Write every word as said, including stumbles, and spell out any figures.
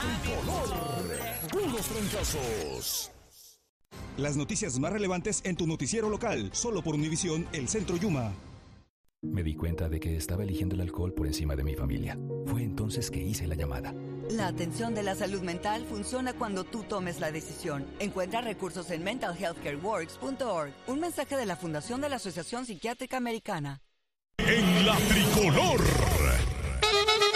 tricolor. Puros trancazos. Las noticias más relevantes en tu noticiero local, solo por Univisión, El Centro Yuma. Me di cuenta de que estaba eligiendo el alcohol por encima de mi familia. Fue entonces que hice la llamada. La atención de la salud mental funciona cuando tú tomes la decisión. Encuentra recursos en mental health care works punto org. Un mensaje de la Fundación de la Asociación Psiquiátrica Americana. En la tricolor.